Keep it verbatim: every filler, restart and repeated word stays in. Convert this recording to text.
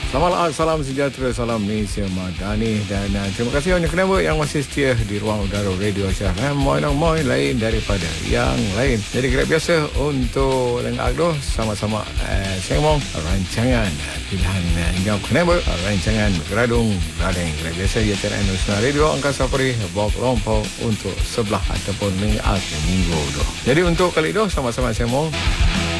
Selamat salam sejahtera, salam Malaysia Madani. Dan uh, terima kasih banyak kenapa yang masih setia di ruang udara Radio Syah. Moin moin lain daripada yang lain. Jadi kerap biasa untuk Lengah Agdo sama-sama uh, sengmong rancangan uh, pilihan uh, jawab kenapa uh, rancangan Geradung Radeng. Kerap biasa ia terang Nusna Radio Angkasa Peri Bok Lompau untuk sebelah ataupun Lengah Agdo minggu tu. Jadi untuk kali itu sama-sama sengmong